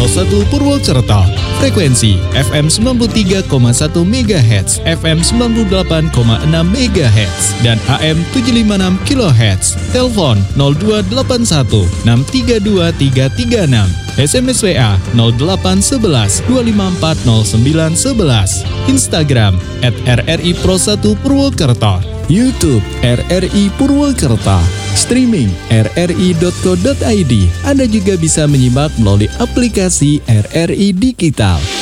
Pro 1 Purwokerto. Frekuensi FM 93,1 MHz, FM 98,6 MHz, dan AM 756 kHz. Telepon 0281 632 336. SMS WA 0811 254 0911. Instagram @RRI Pro 1 Purwokerto. YouTube RRI Purwokerto. Streaming rri.co.id. Anda juga bisa menyimak melalui aplikasi RRI Digital.